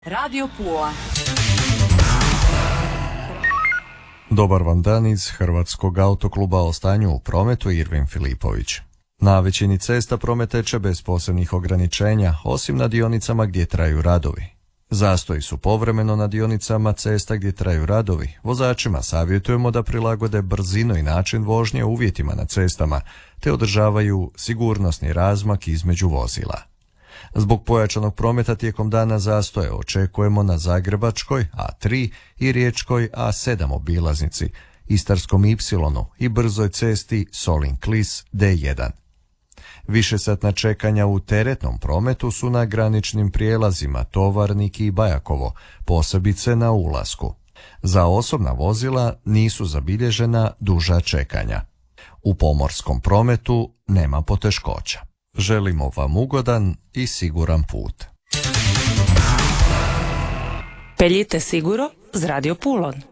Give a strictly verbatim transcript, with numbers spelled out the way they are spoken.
Radio Pula. Dobar vam dan iz Hrvatskog autokluba, o stanju u prometu Irvin Filipović. Na većini cesta promet teče bez posebnih ograničenja, osim na dionicama gdje traju radovi. Zastoji su povremeno na dionicama cesta gdje traju radovi. Vozačima savjetujemo da prilagode brzinu i način vožnje uvjetima na cestama, te održavaju sigurnosni razmak između vozila. Zbog pojačanog prometa tijekom dana zastoje očekujemo na Zagrebačkoj A tri i Riječkoj A sedam obilaznici, Istarskom Ipsilonu i brzoj cesti Solin-Klis D jedan. Višesatna čekanja u teretnom prometu su na graničnim prijelazima Tovarnik i Bajakovo, posebice na ulasku. Za osobna vozila nisu zabilježena duža čekanja. U pomorskom prometu nema poteškoća. Želimo vam ugodan i siguran put. Peljite siguro z Radio Pulon.